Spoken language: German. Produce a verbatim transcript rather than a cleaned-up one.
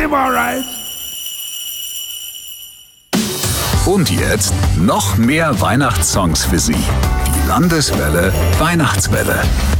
him all right. Und jetzt noch mehr Weihnachtssongs für Sie. Die Landeswelle Weihnachtswelle.